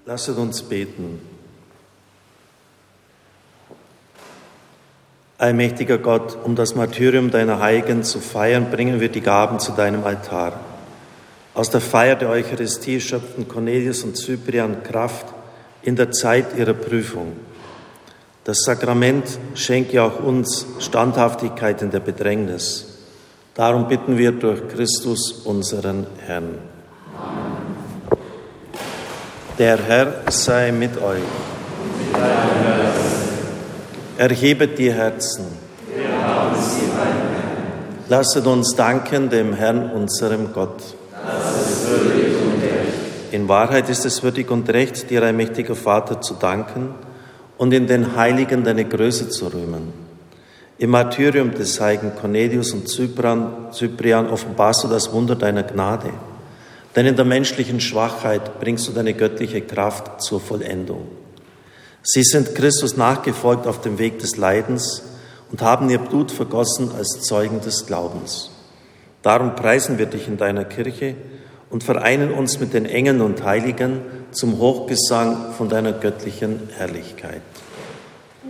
Lasset uns beten. Allmächtiger Gott, um das Martyrium deiner Heiligen zu feiern, bringen wir die Gaben zu deinem Altar. Aus der Feier der Eucharistie schöpften Cornelius und Cyprian Kraft in der Zeit ihrer Prüfung. Das Sakrament schenke auch uns Standhaftigkeit in der Bedrängnis. Darum bitten wir durch Christus, unseren Herrn. Amen. Der Herr sei mit euch. Erhebet die Herzen. Lasset uns danken dem Herrn, unserem Gott. In Wahrheit ist es würdig und recht, dir, allmächtiger Vater, zu danken und in den Heiligen deine Größe zu rühmen. Im Martyrium des heiligen Cornelius und Cyprian offenbarst du das Wunder deiner Gnade, denn in der menschlichen Schwachheit bringst du deine göttliche Kraft zur Vollendung. Sie sind Christus nachgefolgt auf dem Weg des Leidens und haben ihr Blut vergossen als Zeugen des Glaubens. Darum preisen wir dich in deiner Kirche und vereinen uns mit den Engeln und Heiligen zum Hochgesang von deiner göttlichen Herrlichkeit.